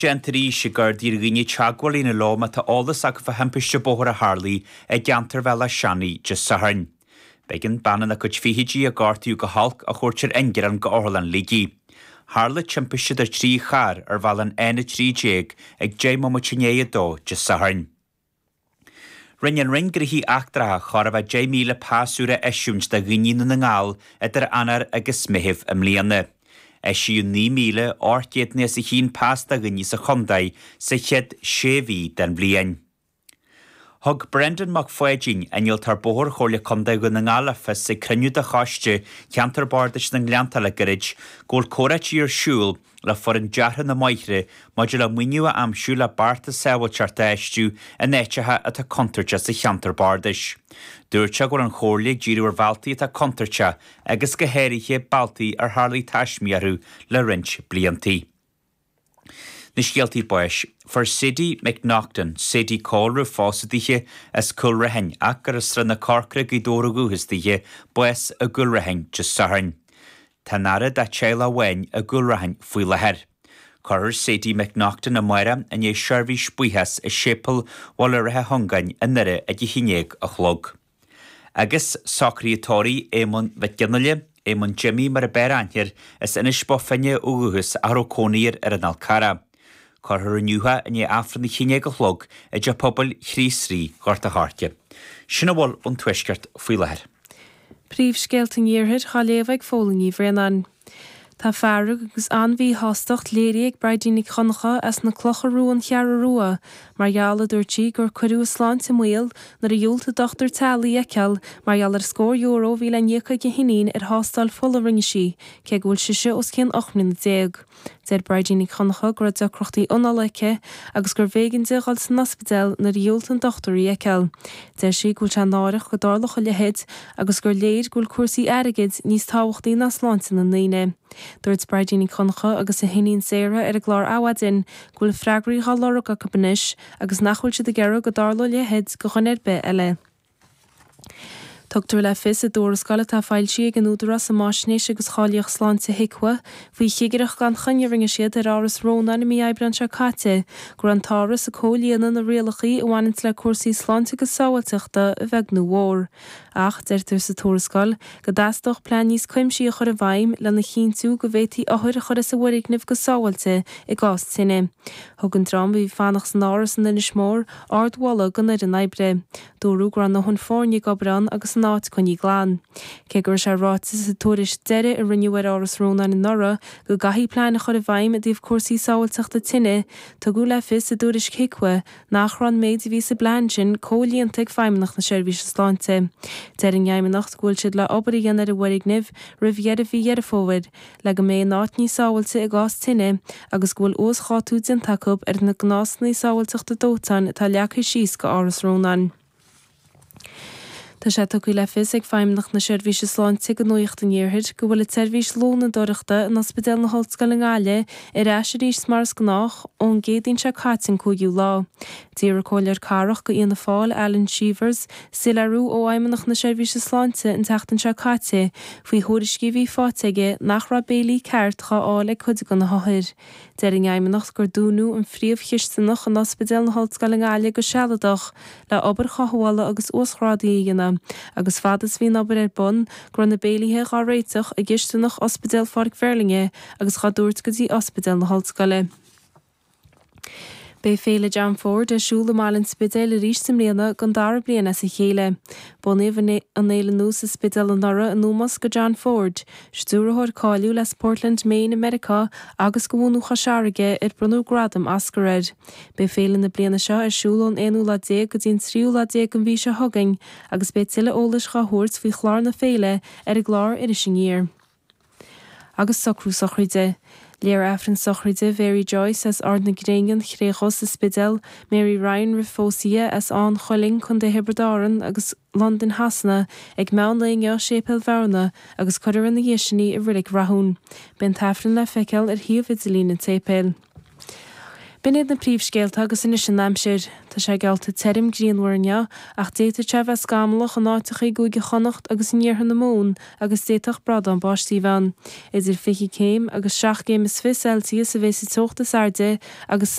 Gentry sigar dír gine teagwal in a loma ta álas ag fa hempiste bohar a Harley gantar fel a Shani just saharn. Begin banan a kuch fihiji a gartiú go halk a chortir engir an go orlan ligi. Harle chimpiste der trí char val an ene trí jeg ag jay momochiné do just saharn. Rinne ring grihí achtra chor a jay míle pásúra esúns da ginin na ngal ar anar agus smihif am lianne. Siú 9,000 ortietne sa hín pasta gynni sa chondai sa ched séví den blian. Hog Brendan McFuedging anil tar bohor cholle condai gun ng alafas sa cryniú da chaste cantar bardis ng liantala garage gol corach i'r siúl la for an jarhan na maithre modula mwiniu a amsiú la barta sewa charta estu an echaha at a contorcha sa cantar bardis. Dúirte gur an chórlaigh díú ar bhaltaí a contorcha agus go héirithe baltaí ar Harley Tashmiarú le rint bliantaí. Na scialtaí buis, for Siddy McNaughton, Siddy Cólra fásadíthe as culrahain ach gur astra na carcra go dóra gúhastíthe buis a gulrahain just saharn. Tá nara da chéla wein a gulrahain fui leher. Corr Siddy McNaughton a maira an é sharví spuihas a shepal wal a rathe hongain a nire a gihinéag a chlog. Agus sacríatóí émon vetginnale, émon Jimmy mar a beranhir as inis bofanne uguhus a rocóníir ar an Alcara. Corr nuha an é afran gihinéag a chlog a ja pobl chrísrí gort a hartje. Sinna bhil an tuisgart fui leher. Príomh scealtain iarthid chaléomhaigh fólaní bhreanan. Tá fearrug agus anmhí hostacht léiríag breidínig chonacha as na clocharú an cheararúa, mar ghealla dúirtí gur cuireú sláán sa muil nar a dúlta dochtar talaí eceal mar gheallar scór euro bhí le níocha go hinín ar hostal fola rinne sí, ce gúil siise os cén 8 Deir breidínig chonacha gur a crochtaí onalaice agus gur bhégann de gáil san ospidéal nar a dúlta an dochtarí eceal. Deir sí gúil se náireach go dálacha lehéid agus gur léir gúil cuasaí airigid níos táhachtaí na sláinte na naine. Dúirt breidínig chonacha agus a hinín séire ar a glár áhaidin gúil freigraí hallóracha cabanis agus nachhfuil si de gearú go dála lehéid go chunéir be eile. Tugtar le fis a dórascala tá fáil si ag an údara sa máisnéis agus cháilíoch sláán sa hicwa, faoi chiigeirech gan chunnearinge siad ar áras róna na mí ebran se cáte, gur an táras a cólíana na rialachaí a bhainint le cuasaí sláinte go sáilteachta a bheith nó mhór. Ach, deirtar sa tórascal, go dástoch plean níos cuimsí a chur a bhaim le na chiintú go bhétí áthir a chur a sa bhuirighnimh go sáilte i gás sinne. Thug an drám bhí fánach san áras an inis mór ardhála gan ar an ebre. Dúrú gur an na hunn fórne gobran agus náit chun í gláán. Cé gur se ráta sa túris deire a rinneúir áras róna na nora go gahí plein a chur a bhaim a dtíobh cuasaí sáilteachta tinne, tá go le fis a dúris cicwa nach ran méid ví sa blain sin cólíontaigh feimnach na seirbhís sláinte. Deir an gheimmenacht gúil siad le obair gan ar a bhuirighnimh ribhéad a bhí ar a fóid le go mé náit ní sáilte i gás tinne agus gúil os cháú den takeub ar na gnásnaí sáilteachta dótan tá leacha síos go áras rónan. Tá sé tuí le fis ag feimnach na seirbhís sláinte go nuocht an iarthid go bhfuil seirbhís lóna doireachta in ospidéal na Holtscoil an Gáile ar eisiarís mars gnách ón gédaín se cáitin cúgiú lá. Díar cóilear carach go íana fáil Alan Shivers silarú ó aimimeach na seirbhís sláinte in teachtain se cáite faoi thuairiscíhí fáteige nach ra béilí ceart chááil ag chuide go na háthir. Deir an gheimmenacht gur dúnú an phríomh chiistanach an ospidéal na Holtscoil an Gáile go sealadach le obair chahuala agus osrádaí dhéana. Agus fadas hí obair ar bun gur na béilíthe gá réiteach a gistanach ospidéal Farg Verlinge agus cha dúirt go dtí ospidéal na Holtscoile. Bei féle John Ford a siúla málan spidéal a rís sam léana gan dar bliana sa chéile. Bunaíomh an éile nús a spidéal an nara an númas go John Ford, stúrathir cáiliú les Portland, Maine, America agus go bhúnú chasearige ar brunú gradam ascarid. Bei féle na bliana seo ar siúla an 1 lá 10 go dtíon 3 lá 10 an bhí se thugaing agus bei tiile ólas cha thuirt faoi chláir na féile ar a glár ar is sin níor. Agus socrú sochraide. Léir afran sochraide Mary Joyce as ard na gréingan chréchos sa spidéal, Mary Ryan Rifósia as an choling chun de Hebridáran agus London Hasna ag meán leingeo sépel bharna agus chuir na dhéisiní i rilig rathún. Ben tafran le feiceal ar hiomh Italín an tépéil. Biniad na príomhscéalta agus inis an aimsir tá sé gealta terim gríonhhairne ach déta te bheith scamalach an áitichaí goige chonacht agus níortha na mún agus détach brad an báistí bhean. Idir fichi céim agus 7 céim is 5 Celsius a bheits i tochtas airde agus